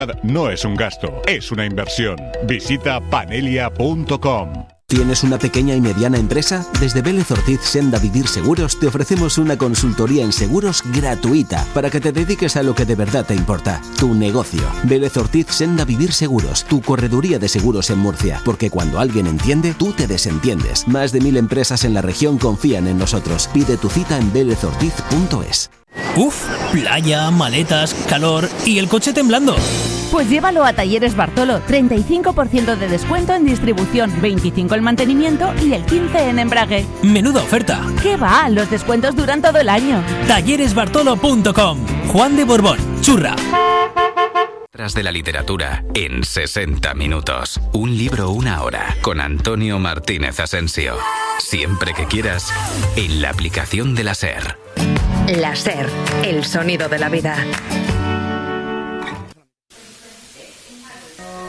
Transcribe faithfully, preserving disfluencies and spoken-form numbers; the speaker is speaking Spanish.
No es un gasto, es una inversión. Visita panelia punto com. ¿Tienes una pequeña y mediana empresa? Desde Vélez Ortiz Senda Vivir Seguros te ofrecemos una consultoría en seguros gratuita para que te dediques a lo que de verdad te importa, tu negocio. Vélez Ortiz Senda Vivir Seguros, tu correduría de seguros en Murcia, porque cuando alguien entiende, tú te desentiendes. Más de mil empresas en la región confían en nosotros. Pide tu cita en vélez ortiz punto es. Uf, playa, maletas, calor y el coche temblando. Pues llévalo a Talleres Bartolo, treinta y cinco por ciento de descuento en distribución, veinticinco por ciento en mantenimiento y el quince por ciento en embrague. Menuda oferta. ¿Qué va? Los descuentos duran todo el año. talleres bartolo punto com. Juan de Borbón, Churra. Tras de la literatura en sesenta minutos. Un libro, una hora. Con Antonio Martínez Asensio. Siempre que quieras, en la aplicación de la SER. La SER, el sonido de la vida.